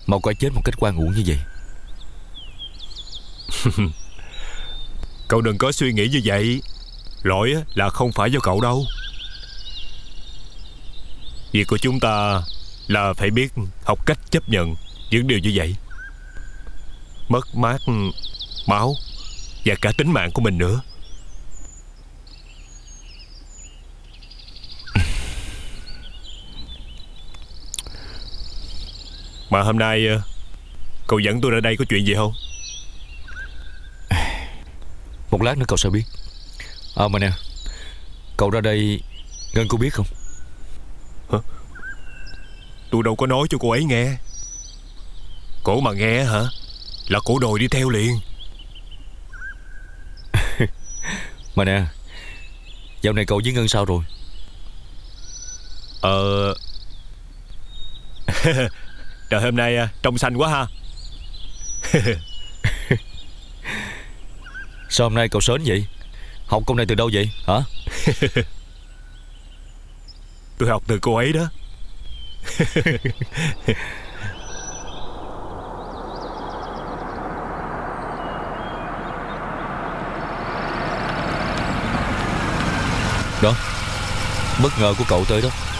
Mau quả chết một cách oan uổng như vậy. Cậu đừng có suy nghĩ như vậy. Lỗi là không phải do cậu đâu. Việc của chúng ta là phải biết học cách chấp nhận những điều như vậy. Mất mát máu và cả tính mạng của mình nữa. Mà hôm nay cậu dẫn tôi ra đây có chuyện gì không? Một lát nữa cậu sẽ biết. Mà nè, cậu ra đây Ngân cô biết không? Hả? Tôi đâu có nói cho cô ấy nghe. Cổ mà nghe hả là cổ đòi đi theo liền. Mà nè, dạo này cậu với Ngân sao rồi? Trời, hôm nay trông xanh quá ha. Sao hôm nay cậu sến vậy? Học câu này từ đâu vậy hả? Tôi học từ cô ấy đó. Đó, bất ngờ của cậu tới đó.